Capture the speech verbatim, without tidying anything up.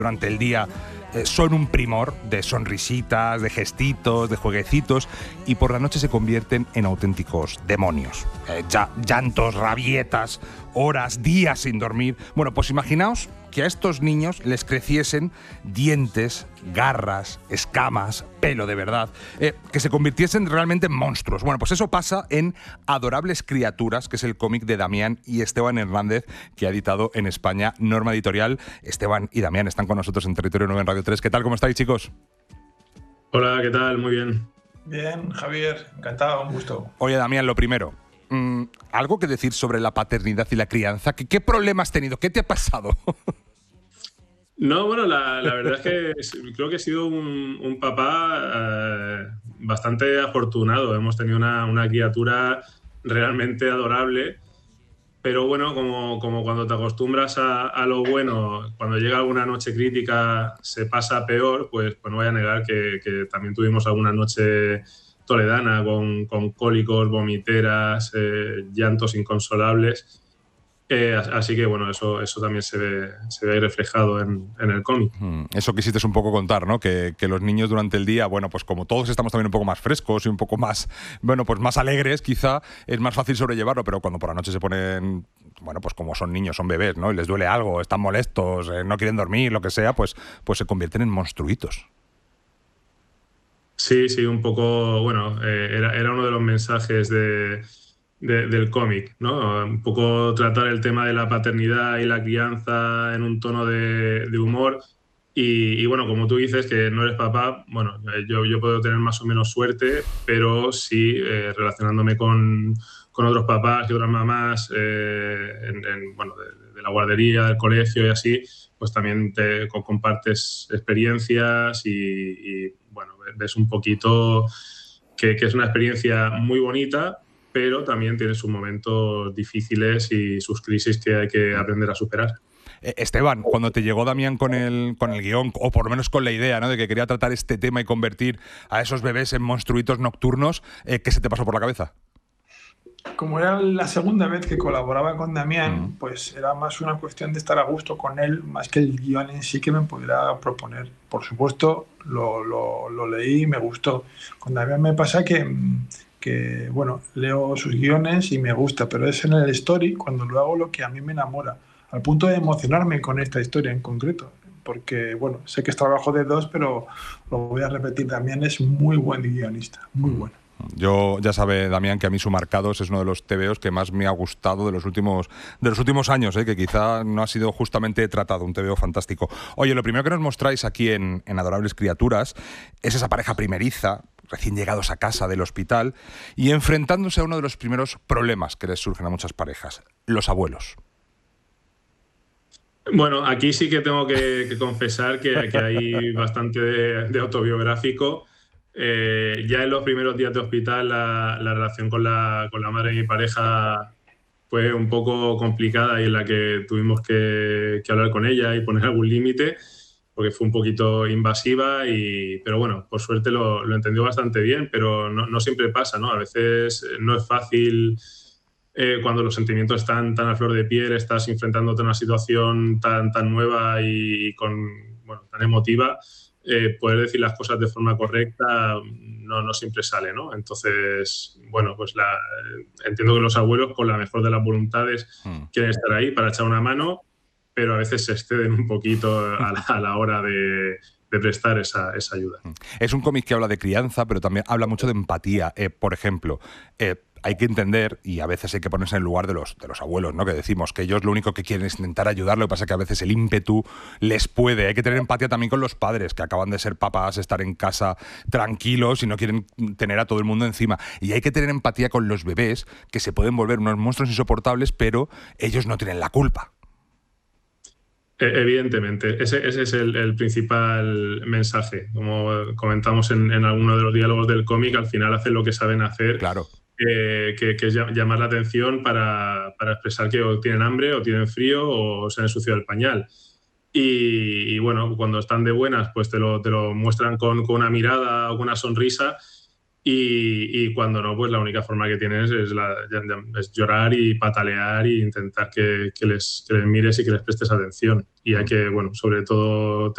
durante el día eh, son un primor de sonrisitas, de gestitos, de jueguecitos, y por la noche se convierten en auténticos demonios. Eh, ya, llantos, rabietas, horas, días sin dormir. Bueno, pues imaginaos que a estos niños les creciesen dientes, garras, escamas, pelo de verdad, eh, que se convirtiesen realmente en monstruos. Bueno, pues eso pasa en Adorables Criaturas, que es el cómic de Damián y Esteban Hernández, que ha editado en España Norma Editorial. Esteban y Damián están con nosotros en Territorio nueve en Radio tres. ¿Qué tal? ¿Cómo estáis, chicos? Hola, ¿qué tal? Muy bien. Bien, Javier, encantado, un gusto. Oye, Damián, lo primero, mmm, ¿algo que decir sobre la paternidad y la crianza? ¿Qué, qué problema has tenido? ¿Qué te ha pasado? No, bueno, la, la verdad es que creo que he sido un, un papá eh, bastante afortunado. Hemos tenido una, una criatura realmente adorable, pero bueno, como, como cuando te acostumbras a, a lo bueno, cuando llega alguna noche crítica se pasa peor, pues, pues no voy a negar que, que también tuvimos alguna noche toledana con, con cólicos, vomiteras, eh, llantos inconsolables. Eh, así que, bueno, eso, eso también se ve, se ve reflejado en, en el cómic. Eso quisiste un poco contar, ¿no? Que, que los niños durante el día, bueno, pues como todos estamos también un poco más frescos y un poco más, bueno, pues más alegres, quizá es más fácil sobrellevarlo, pero cuando por la noche se ponen, bueno, pues como son niños, son bebés, ¿no? Y les duele algo, están molestos, eh, no quieren dormir, lo que sea, pues, pues se convierten en monstruitos. Sí, sí, un poco, bueno, eh, era, era uno de los mensajes de... De, del cómic, ¿no? Un poco tratar el tema de la paternidad y la crianza en un tono de, de humor. Y, y bueno, como tú dices que no eres papá, bueno, yo, yo puedo tener más o menos suerte, pero sí, eh, relacionándome con, con otros papás y otras mamás, eh, en, en, bueno, de, de la guardería, del colegio y así, pues también te compartes experiencias y, y bueno, ves un poquito que, que es una experiencia muy bonita, pero también tiene sus momentos difíciles y sus crisis que hay que aprender a superar. Eh, Esteban, cuando te llegó Damián con el, con el guión, o por lo menos con la idea, ¿no?, de que quería tratar este tema y convertir a esos bebés en monstruitos nocturnos, eh, ¿qué se te pasó por la cabeza? Como era la segunda vez que colaboraba con Damián, mm. pues era más una cuestión de estar a gusto con él, más que el guión en sí que me pudiera proponer. Por supuesto, lo, lo, lo leí y me gustó. Con Damián me pasa que... que, bueno, leo sus guiones y me gusta, pero es en el story cuando lo hago lo que a mí me enamora, al punto de emocionarme con esta historia en concreto, porque, bueno, sé que es trabajo de dos, pero lo voy a repetir, Damián es muy buen guionista, muy bueno. Yo, ya sabe, Damián, que a mí Su Marcados es uno de los tebeos que más me ha gustado de los últimos, de los últimos años, ¿eh? Que quizá no ha sido justamente tratado, un tebeo fantástico. Oye, lo primero que nos mostráis aquí en, en Adorables Criaturas es esa pareja primeriza, recién llegados a casa del hospital y enfrentándose a uno de los primeros problemas que les surgen a muchas parejas, los abuelos. Bueno, aquí sí que tengo que, que confesar que, que hay bastante de, de autobiográfico. Eh, ya en los primeros días de hospital la, la relación con la, con la madre de mi pareja fue un poco complicada y en la que tuvimos que, que hablar con ella y poner algún límite, porque fue un poquito invasiva, y, pero bueno, por suerte lo, lo entendió bastante bien, pero no, no siempre pasa, ¿no? A veces no es fácil eh, cuando los sentimientos están tan a flor de piel, estás enfrentándote a una situación tan, tan nueva y con, bueno, tan emotiva, eh, poder decir las cosas de forma correcta no, no siempre sale, ¿no? Entonces, bueno, pues la, entiendo que los abuelos, con la mejor de las voluntades, mm. quieren estar ahí para echar una mano, pero a veces se exceden un poquito a la, a la hora de, de prestar esa, esa ayuda. Es un cómic que habla de crianza, pero también habla mucho de empatía. Eh, por ejemplo, eh, hay que entender, y a veces hay que ponerse en el lugar de los, de los abuelos, ¿no? Que decimos que ellos lo único que quieren es intentar ayudar, lo que pasa es que a veces el ímpetu les puede. Hay que tener empatía también con los padres, que acaban de ser papás, estar en casa tranquilos y no quieren tener a todo el mundo encima. Y hay que tener empatía con los bebés, que se pueden volver unos monstruos insoportables, pero ellos no tienen la culpa. Evidentemente, ese, ese es el, el principal mensaje. Como comentamos en, en alguno de los diálogos del cómic, al final hacen lo que saben hacer, claro. eh, que, que es llamar la atención para, para expresar que o tienen hambre o tienen frío o se han ensuciado el pañal. Y, y bueno, cuando están de buenas, pues te lo, te lo muestran con, con una mirada o con una sonrisa, Y, y cuando no, pues la única forma que tienes es, la, es llorar y patalear e intentar que, que, les, que les mires y que les prestes atención. Y hay que, bueno, sobre todo